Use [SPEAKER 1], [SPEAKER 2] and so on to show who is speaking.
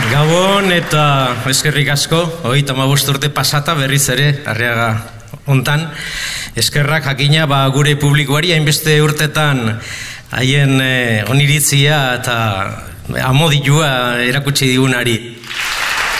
[SPEAKER 1] Gabon eta eskerrik asko, 35 urte pasata berriz ere, Arriaga hontan. Eskerrak jakina gure publikoari hainbeste urtetan haien oniritzia eta amodilua erakutsi digunari.